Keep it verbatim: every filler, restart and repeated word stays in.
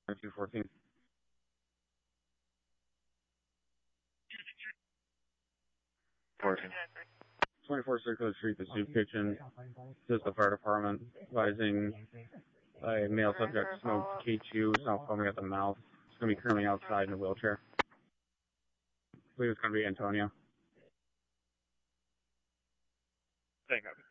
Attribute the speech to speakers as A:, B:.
A: two fourteen.
B: fourteen.
A: twenty-four Circular Street, the Soup Kitchen. This is the fire department advising a male subject smoked K two, is now foaming at the mouth. It's going to be currently outside in a wheelchair. I believe it's going to be Antonio.
B: Thank you.